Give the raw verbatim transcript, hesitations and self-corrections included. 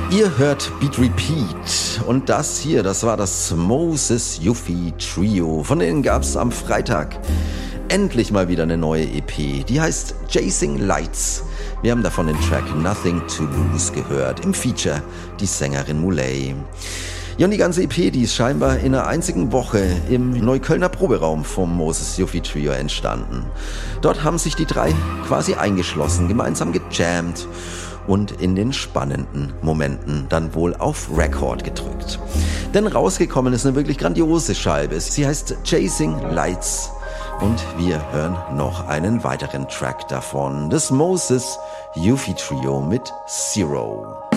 Ihr hört Beat Repeat und das hier, das war das Moses Yuffie Trio. Von denen gab's am Freitag endlich mal wieder eine neue E P, die heißt Chasing Lights. Wir haben davon den Track Nothing to Lose gehört, im Feature die Sängerin Muley. Ja, und die ganze E P, die ist scheinbar in einer einzigen Woche im Neuköllner Proberaum vom Moses Yuffie Trio entstanden. Dort haben sich die drei quasi eingeschlossen, gemeinsam gejammt und in den spannenden Momenten dann wohl auf Record gedrückt. Denn rausgekommen ist eine wirklich grandiose Scheibe. Sie heißt Chasing Lights und wir hören noch einen weiteren Track davon. Das Moses Yuffie Trio mit Zero.